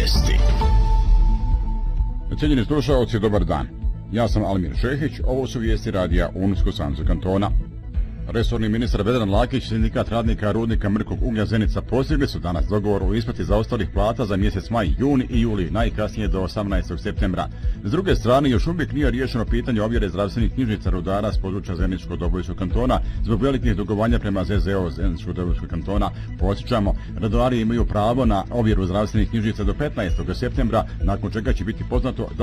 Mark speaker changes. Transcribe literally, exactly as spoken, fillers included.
Speaker 1: vijesti.
Speaker 2: Cijenjeni slušaoci, dobar dan. Ja sam Almir Šehić, ovo su vijesti radija Unsko-Sanskog kantona. Resorni ministar Vedran Lakić i sindikat radnika rudnika mrkog uglja Zenica postigli su danas dogovor o isplati zaostalih plata za mjesec maj, juni i juli, najkasnije do osamnaestog septembra. S druge strane, još uvijek nije riješeno pitanje ovjere zdravstvenih knjižica rudara s područja Zeničko-Dobojskog kantona zbog velikih dugovanja prema Z Z O Zeničko-Dobojskog kantona. Podsjećamo, radari imaju pravo na ovjeru zdravstvenih knjižica do petnaestog septembra, nakon čega će biti poznato da